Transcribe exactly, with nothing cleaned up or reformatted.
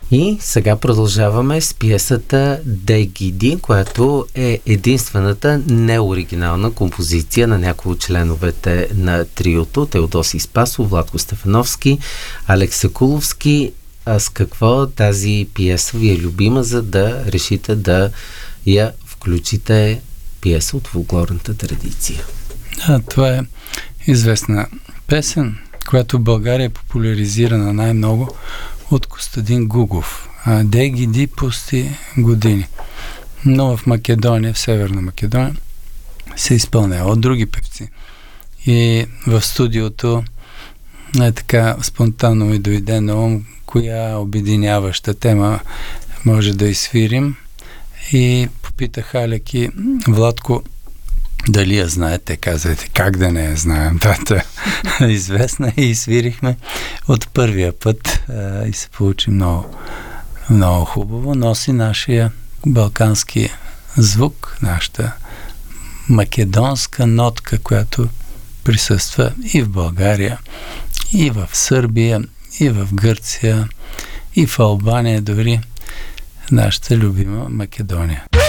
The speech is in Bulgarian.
И сега продължаваме с пиесата Дегиди, която е единствената неоригинална композиция на някои от членовете на триото: Теодосий Спасов, Владко Стефановски, Алекс Сакуловски. А с какво тази пиеса ви е любима, за да решите да я включите пиеса от фолклорната традиция? Да, това е известна песен, която в България е популяризирана най-много от Костадин Гугов. Дегиди пусти години. Но в Македония, в Северна Македония, се изпълнява от други певци. И в студиото е така спонтанно ми дойде на ум коя обединяваща тема може да изсвирим. И попитах Алек и Владко дали я знаете. Казвате, как да не я знаем, тата известна, и свирихме от първия път а, и се получи много, много хубаво. Носи нашия балкански звук, нашата македонска нотка, която присъства и в България, и в Сърбия, и в Гърция, и в Албания, дори нашата любима Македония.